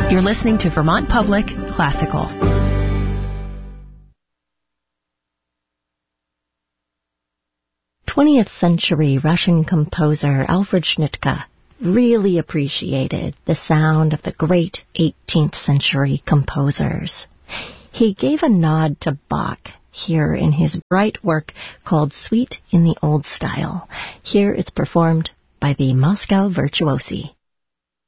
You're listening to Vermont Public Classical. 20th century Russian composer Alfred Schnittke really appreciated the sound of the great 18th century composers. He gave a nod to Bach here in his bright work called Suite in the Old Style. Here it's performed by the Moscow Virtuosi.